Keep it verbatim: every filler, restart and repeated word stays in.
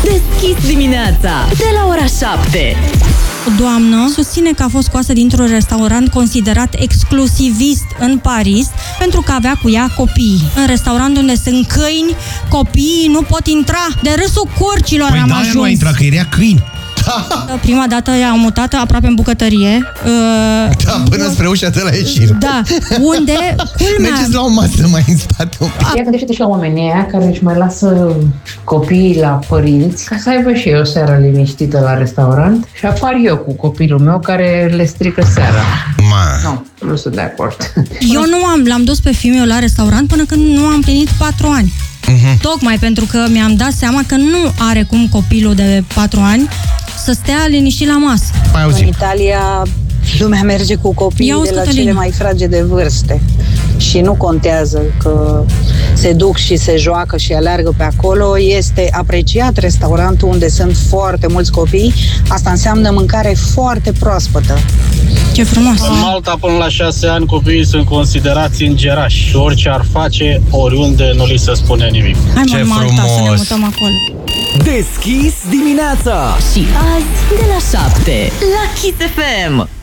Deschis dimineața de la ora șapte. O doamnă susține că a fost scoasă dintr-un restaurant considerat exclusivist în Paris pentru că avea cu ea copii. În restaurant unde sunt câini, copiii nu pot intra. De râsul curcilor păi am da, ajuns. nu a intrat, că era câini. Prima dată i-am mutat aproape în bucătărie. Uh, da, până spre ușa de la ieșire. Da, unde, culmea... Mergeți la o masă mai în spate. Ia gândește-te și la oamenii aia care își mai lasă copiii la părinți ca să aibă și eu o seară liniștită la restaurant și apar eu cu copilul meu care le strică seara. Ma. Nu, nu sunt de acord. Eu nu am, l-am dus pe fiul meu la restaurant până când nu am plinit patru ani. Uh-huh. Tocmai pentru că mi-am dat seama că nu are cum copilul de patru ani să stea liniștit la masă. În Italia lumea merge cu copiii de la cele mai fragede vârste și nu contează că se duc și se joacă și aleargă pe acolo. Este apreciat restaurantul unde sunt foarte mulți copii. Asta înseamnă mâncare foarte proaspătă. Ce frumos! În Malta, până la șase ani, copiii sunt considerați îngerași și orice ar face, oriunde nu li se spune nimic. Hai mă, ce Malta, frumos! să ne mutăm acolo. Deschis dimineața și azi de la șapte la Kiss F M.